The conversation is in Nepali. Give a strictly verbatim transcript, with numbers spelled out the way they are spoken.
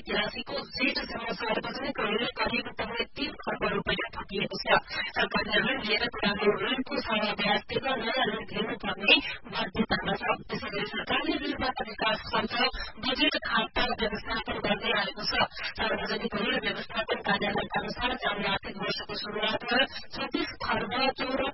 त्रियासीको जेठसम्म सार्वजनिक ऋण करिब पौने तीन खर्ब रूपियाँ थपिएको छ। सरकारले ऋण लिएर पुरानो ऋणको सानो ब्याज तिर्न नयाँ ऋण तिर्नुपर्ने बाध्यतामा छ। त्यसै गरी सरकारले ऋणबाट विकास खर्च बजेट खाता व्यवस्थापन गर्दै आएको छ। सार्वजनिक ऋण व्यवस्थापन कार्यालयका अनुसार चालू आर्थिक वर्षको शुरूआतमा छत्तीस खर्ब चौरासी